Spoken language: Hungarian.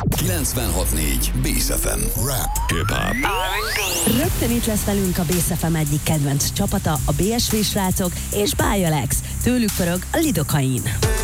96.4 Bész FM. Rap, hip-hop. Rögtön itt lesz velünk a Bész FM egyik kedvenc csapata, a BSV srácok és Báj Alex. Tőlük pörög a lidokain.